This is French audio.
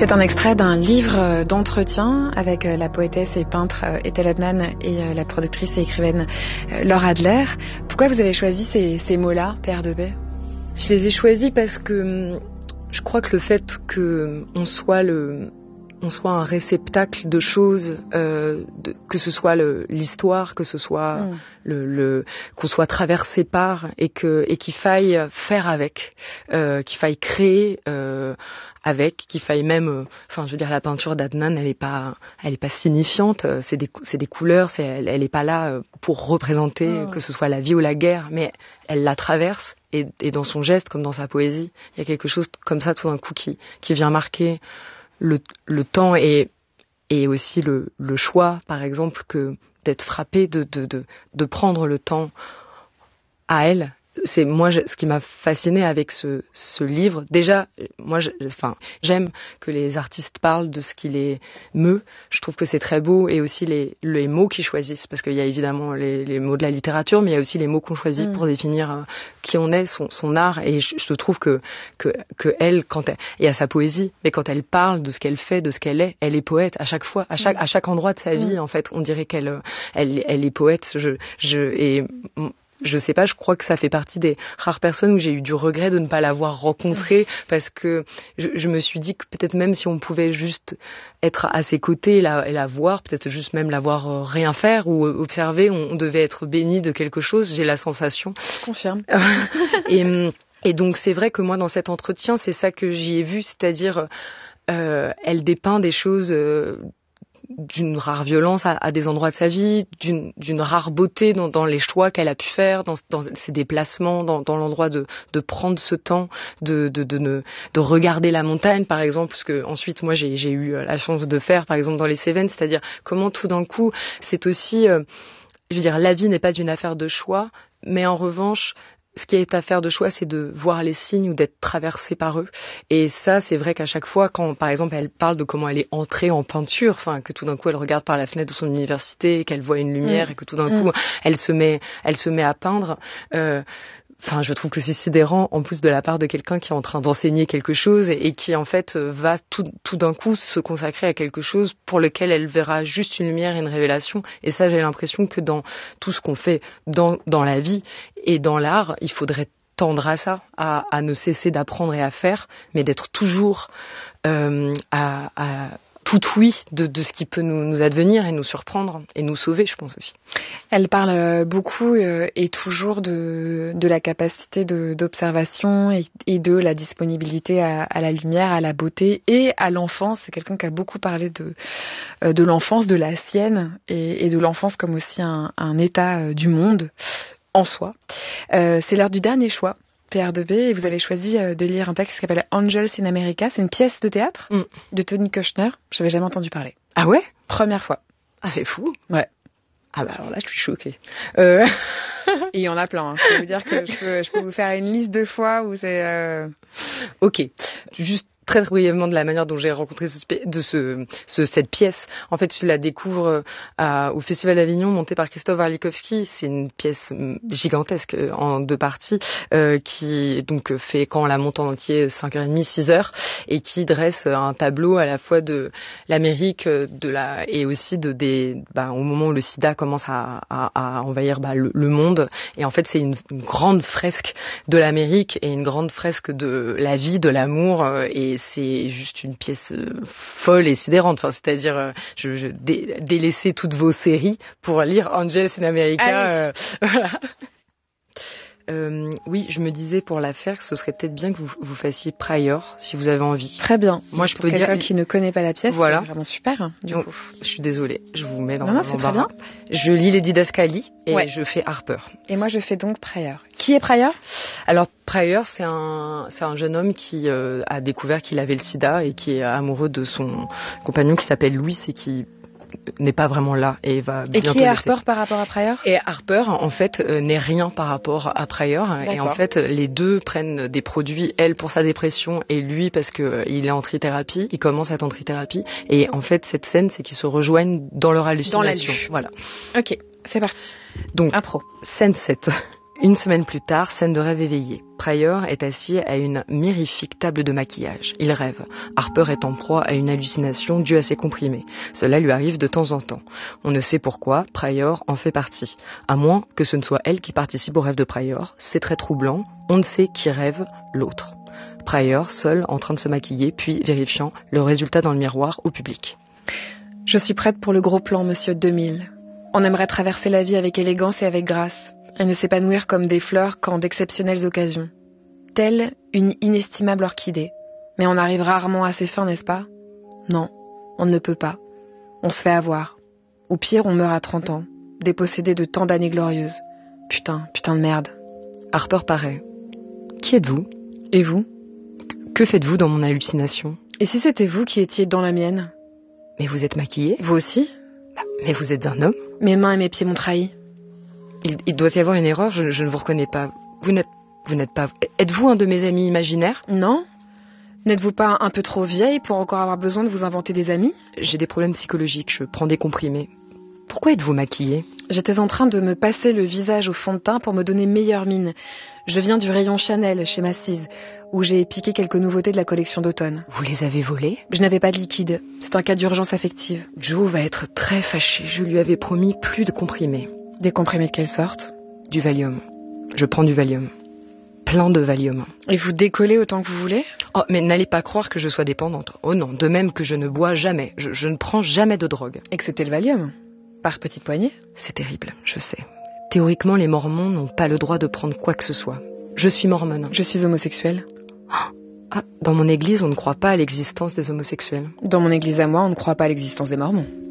C'est un extrait d'un livre d'entretien avec la poétesse et peintre Ethel Adnan et la productrice et écrivaine Laure Adler. Pourquoi vous avez choisi ces mots-là, Pierre Debay ? Je les ai choisis parce que je crois que le fait qu'on soit un réceptacle de choses, que ce soit l'histoire, que ce soit qu'on soit traversé par et qu'il faille faire avec, qu'il faille créer avec, qu'il faille même, je veux dire, la peinture d'Adnan, elle est pas signifiante, c'est des couleurs, elle est pas là pour représenter que ce soit la vie ou la guerre, mais elle la traverse et dans son geste comme dans sa poésie, il y a quelque chose comme ça tout d'un coup qui vient marquer le temps et aussi le choix, par exemple, que d'être frappé de prendre le temps à elle. C'est moi ce qui m'a fasciné avec ce livre. Déjà, j'aime que les artistes parlent de ce qui les meut. Je trouve que c'est très beau, et aussi les mots qu'ils choisissent, parce qu'il y a évidemment les mots de la littérature, mais il y a aussi les mots qu'on choisit pour définir qui on est, son art. Et je trouve que elle, et à sa poésie, mais quand elle parle de ce qu'elle fait, de ce qu'elle est poète à chaque fois, à chaque endroit de sa vie. En fait, on dirait qu'elle est poète. Je sais pas, je crois que ça fait partie des rares personnes où j'ai eu du regret de ne pas l'avoir rencontrée, parce que je me suis dit que peut-être même si on pouvait juste être à ses côtés et la voir, peut-être juste même la voir rien faire ou observer, on devait être béni de quelque chose, j'ai la sensation. Je confirme. Et donc c'est vrai que moi dans cet entretien, c'est ça que j'y ai vu, c'est-à-dire elle dépeint des choses d'une rare violence à des endroits de sa vie, d'une rare beauté dans les choix qu'elle a pu faire, dans ses déplacements, dans l'endroit de prendre ce temps, de regarder la montagne, par exemple, parce que ensuite moi j'ai eu la chance de faire, par exemple, dans les Cévennes, c'est-à-dire comment tout d'un coup, c'est aussi, je veux dire, la vie n'est pas une affaire de choix, mais en revanche, ce qui est affaire de choix, c'est de voir les signes ou d'être traversé par eux. Et ça, c'est vrai qu'à chaque fois, quand, par exemple, elle parle de comment elle est entrée en peinture, que tout d'un coup, elle regarde par la fenêtre de son université, qu'elle voit une lumière et que tout d'un coup, elle se met à peindre. Je trouve que c'est sidérant, en plus de la part de quelqu'un qui est en train d'enseigner quelque chose et qui, en fait, va tout d'un coup se consacrer à quelque chose pour lequel elle verra juste une lumière et une révélation. Et ça, j'ai l'impression que dans tout ce qu'on fait dans la vie et dans l'art, il faudrait tendre à ça, à ne cesser d'apprendre et à faire, mais d'être toujours à tout oui de ce qui peut nous advenir et nous surprendre et nous sauver, je pense aussi. Elle parle beaucoup et toujours de la capacité d'observation et de la disponibilité à la lumière, à la beauté et à l'enfance. C'est quelqu'un qui a beaucoup parlé de l'enfance, de la sienne et de l'enfance comme aussi un état du monde en soi. C'est l'heure du dernier choix. Pierre Debay, et vous avez choisi de lire un texte qui s'appelle Angels in America. C'est une pièce de théâtre de Tony Kushner. Je n'avais jamais entendu parler. Ah ouais ? Première fois. Ah, c'est fou. Ouais. Ah bah alors là, je suis choquée. Et il y en a plein. Je peux vous dire que je peux vous faire une liste de fois où c'est... Ok. Juste très brièvement de la manière dont j'ai rencontré cette pièce. En fait, je la découvre au Festival d'Avignon, montée par Christophe Warlikowski. C'est une pièce gigantesque en 2 parties qui donc fait, quand on la monte en entier, 5h30, 6h, et qui dresse un tableau à la fois de l'Amérique et aussi au moment où le sida commence à envahir le monde. Et en fait, c'est une grande fresque de l'Amérique et une grande fresque de la vie, de l'amour, et c'est juste une pièce folle et sidérante. C'est-à-dire, je délaissez toutes vos séries pour lire Angels in America. Voilà. Oui, je me disais pour la faire que ce serait peut-être bien que vous fassiez Prior, si vous avez envie. Très bien. Moi, je pour peux dire quelqu'un qui ne connaît pas la pièce, voilà. C'est vraiment super. Du coup. Je suis désolée, je vous mets dans l'embarras. C'est très bien. Je lis les Didascalies et je fais Harper. Et moi, je fais donc Prior. Qui est Prior ? Alors, Prior, c'est un jeune homme qui a découvert qu'il avait le sida et qui est amoureux de son compagnon qui s'appelle Louis et qui n'est pas vraiment là et va bientôt qui est Harper par rapport à Prior ? Et Harper, en fait, n'est rien par rapport à Prior. D'accord. Et en fait, les deux prennent des produits, elle pour sa dépression et lui parce que il est en trithérapie. Il commence à être en trithérapie. Et en fait, cette scène, c'est qu'ils se rejoignent dans leur hallucination. Dans la voilà. Ok, c'est parti. Donc, impro. Scène 7. Une semaine plus tard, scène de rêve éveillé. Pryor est assis à une mirifique table de maquillage. Il rêve. Harper est en proie à une hallucination due à ses comprimés. Cela lui arrive de temps en temps. On ne sait pourquoi, Pryor en fait partie. À moins que ce ne soit elle qui participe au rêve de Pryor. C'est très troublant. On ne sait qui rêve l'autre. Pryor, seul, en train de se maquiller, puis vérifiant le résultat dans le miroir au public. Je suis prête pour le gros plan, monsieur 2000. On aimerait traverser la vie avec élégance et avec grâce. Et ne s'épanouir comme des fleurs qu'en d'exceptionnelles occasions. Telle une inestimable orchidée. Mais on arrive rarement à ses fins, n'est-ce pas? Non, on ne le peut pas. On se fait avoir. Ou pire, on meurt à 30 ans, dépossédé de tant d'années glorieuses. Putain de merde. Harper paraît. Qui êtes-vous? Et vous? Que faites-vous dans mon hallucination? Et si c'était vous qui étiez dans la mienne? Mais vous êtes maquillé? Vous aussi? Mais vous êtes un homme? Mes mains et mes pieds m'ont trahi. Il doit y avoir une erreur, je ne vous reconnais pas. Vous n'êtes pas... Êtes-vous un de mes amis imaginaires? Non. N'êtes-vous pas un peu trop vieille pour encore avoir besoin de vous inventer des amis? J'ai des problèmes psychologiques, je prends des comprimés. Pourquoi êtes-vous maquillée? J'étais en train de me passer le visage au fond de teint pour me donner meilleure mine. Je viens du rayon Chanel chez Macy's, où j'ai piqué quelques nouveautés de la collection d'automne. Vous les avez volées? Je n'avais pas de liquide. C'est un cas d'urgence affective. Joe va être très fâché. Je lui avais promis plus de comprimés. Des comprimés de quelle sorte? Du Valium. Je prends du Valium. Plein de Valium. Et vous décollez autant que vous voulez? Oh, mais n'allez pas croire que je sois dépendante. Oh non, de même que je ne bois jamais. Je ne prends jamais de drogue. Excepté le Valium. Par petites poignées? C'est terrible, je sais. Théoriquement, les mormons n'ont pas le droit de prendre quoi que ce soit. Je suis mormone. Je suis homosexuelle. Ah, dans mon église, on ne croit pas à l'existence des homosexuels. Dans mon église à moi, on ne croit pas à l'existence des mormons.